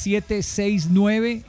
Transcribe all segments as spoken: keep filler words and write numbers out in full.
siete seis nueve,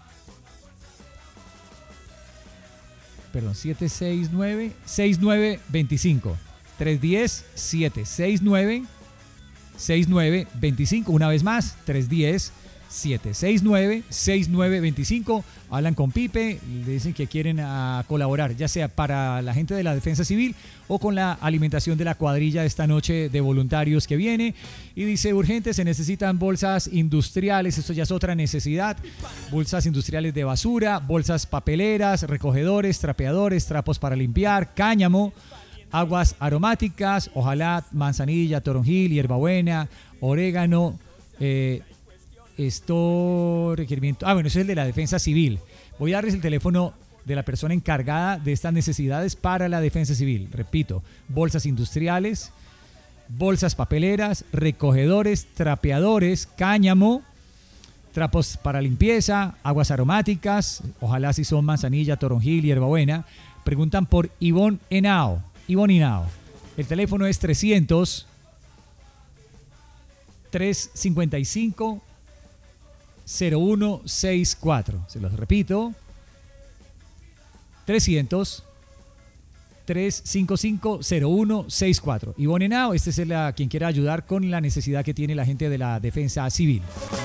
perdón, siete seis nueve, seis nueve dos cinco. tres uno cero, siete seis nueve, seis nueve dos cinco. Una vez más, tres uno cero, siete seis nueve, seis nueve dos cinco. Hablan con Pipe, le dicen que quieren a colaborar, ya sea para la gente de la Defensa Civil o con la alimentación de la cuadrilla de esta noche de voluntarios que viene. Y dice, urgente, se necesitan bolsas industriales, esto ya es otra necesidad, bolsas industriales de basura, bolsas papeleras, recogedores, trapeadores, trapos para limpiar, cáñamo, aguas aromáticas, ojalá manzanilla, toronjil, hierbabuena, orégano, eh, esto requerimiento, ah bueno, eso es el de la Defensa Civil. Voy a darles el teléfono de la persona encargada de estas necesidades para la Defensa Civil. Repito, bolsas industriales, bolsas papeleras, recogedores, trapeadores, cáñamo, trapos para limpieza, aguas aromáticas, ojalá si son manzanilla, toronjil, hierbabuena. Preguntan por Ivonne Henao. Ivonne Henao. El teléfono es trescientos, trescientos cincuenta y cinco, cero uno sesenta y cuatro. Se los repito. trescientos, trescientos cincuenta y cinco, cero uno sesenta y cuatro. Ivonne Henao, este es el a quien quiera ayudar con la necesidad que tiene la gente de la Defensa Civil.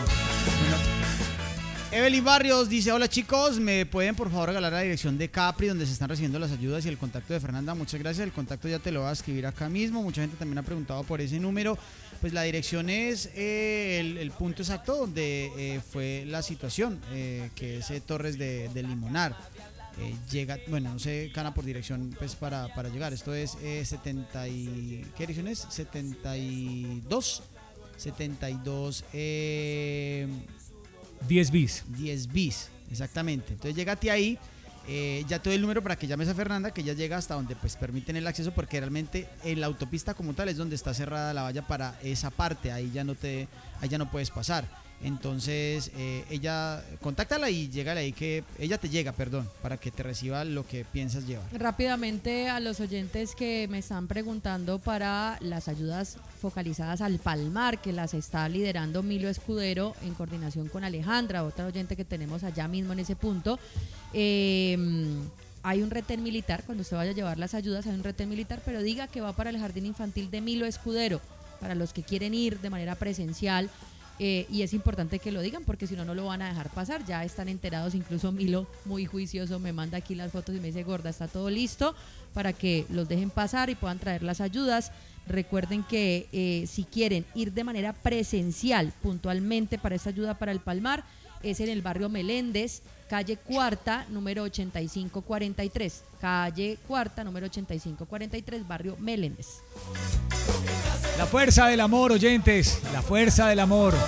Evelyn Barrios dice, hola chicos, ¿me pueden por favor regalar la dirección de Capri donde se están recibiendo las ayudas y el contacto de Fernanda? Muchas gracias, el contacto ya te lo voy a escribir acá mismo. Mucha gente también ha preguntado por ese número. Pues la dirección es eh, el, el punto exacto donde eh, fue la situación, eh, que es eh, Torres de, de Limonar. Eh, llega, bueno, no sé, gana por dirección pues para, para llegar. Esto es eh, setenta y, ¿qué dirección es? setenta y dos, setenta y dos, eh... diez bis. diez bis, exactamente. Entonces llégate ahí, eh, ya te doy el número para que llames a Fernanda, que ella llega hasta donde pues permiten el acceso, porque realmente en la autopista como tal es donde está cerrada la valla para esa parte, ahí ya no te, ahí ya no puedes pasar. Entonces eh, ella, contáctala y llégale ahí, que ella te llega, perdón, para que te reciba lo que piensas llevar. Rápidamente a los oyentes que me están preguntando para las ayudas focalizadas al Palmar, que las está liderando Milo Escudero en coordinación con Alejandra, otra oyente que tenemos allá mismo en ese punto. Eh, hay un retén militar, cuando usted vaya a llevar las ayudas hay un retén militar, pero diga que va para el jardín infantil de Milo Escudero, para los que quieren ir de manera presencial. Eh, y es importante que lo digan porque si no, no lo van a dejar pasar. Ya están enterados, incluso Milo, muy juicioso, me manda aquí las fotos y me dice, gorda, está todo listo para que los dejen pasar y puedan traer las ayudas. Recuerden que eh, si quieren ir de manera presencial puntualmente para esta ayuda para el Palmar, es en el barrio Meléndez, calle Cuarta, número ochenta y cinco cuarenta y tres. Calle Cuarta, número ochenta y cinco cuarenta y tres, barrio Meléndez. La fuerza del amor, oyentes, la fuerza del amor.